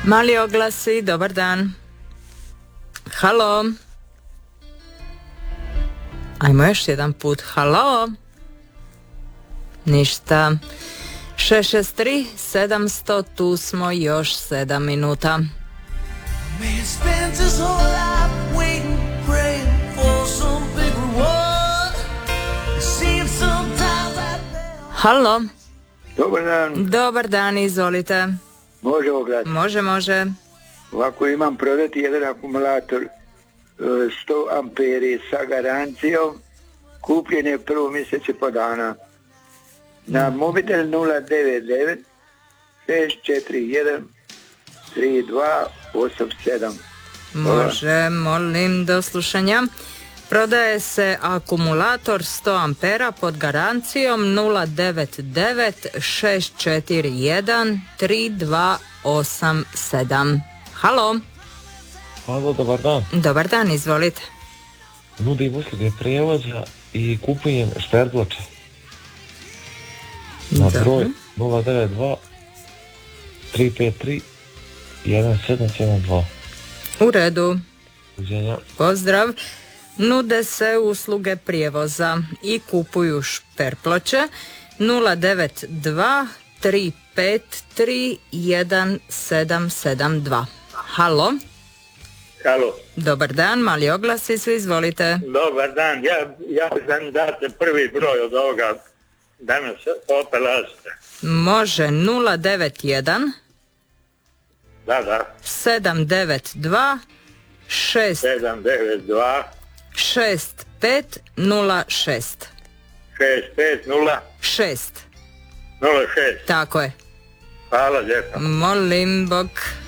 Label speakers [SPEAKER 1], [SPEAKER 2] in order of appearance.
[SPEAKER 1] Mali oglasi, dobar dan. Halo. Ajmo još jedan put. Halo. Ništa. 663 700, tu smo još 7 minuta. Halo.
[SPEAKER 2] Dobar dan.
[SPEAKER 1] Dobar dan, izvolite.
[SPEAKER 2] Može oglas?
[SPEAKER 1] Može.
[SPEAKER 2] Ovako imam prodati jedan akumulator 100 amperi sa garancijom. Kupljen je prvo mjesece po dana. Na mobitel 099 641 3287.
[SPEAKER 1] Može, molim, do slušanja. Prodaje se akumulator 100 ampera pod garancijom 099 641 3287. Halo.
[SPEAKER 3] Halo, dobar dan.
[SPEAKER 1] Dobar dan, izvolite.
[SPEAKER 3] Nudim usluge prijevoza i kupujem šperploče. Na broj 092 353 1772.
[SPEAKER 1] U redu.
[SPEAKER 3] Uđenja.
[SPEAKER 1] Pozdrav. Nude se usluge prijevoza i kupuju šperploče 092 353 1772. Halo.
[SPEAKER 4] Halo.
[SPEAKER 1] Dobar dan, mali oglasi su, izvolite.
[SPEAKER 4] Dobar dan, ja sam date prvi broj od ovoga danas Opel-Astra.
[SPEAKER 1] Može 091
[SPEAKER 4] Da.
[SPEAKER 1] 792
[SPEAKER 4] 792
[SPEAKER 1] 6506.
[SPEAKER 4] 6506.
[SPEAKER 1] 6. Tako je.
[SPEAKER 4] Hvala lijepo.
[SPEAKER 1] Molim, bok.